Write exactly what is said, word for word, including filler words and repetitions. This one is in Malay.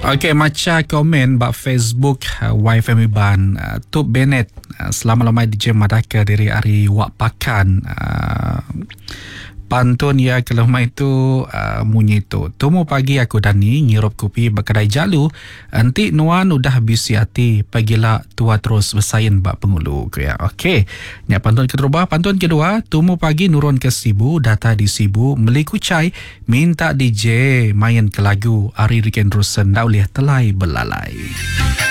Okey, macam komen bak Facebook uh, Y F M Iban uh, Tub Bennett uh, selamat lamai D J Madaka dari Ari Wak Pakan uh, pantun ya kalau mai tu uh, munyi tu tumu pagi aku Dani ngirup kopi berkedai jalu anti nuan udah bisi hati pagilah tua terus bersain bak pengulu ya. Okey, nya pantun kedua pantun kedua tumu pagi nurun ke Sibu data di Sibu meli kucai minta D J main ke lagu Ari Riken Rusen dah oleh telai belalai.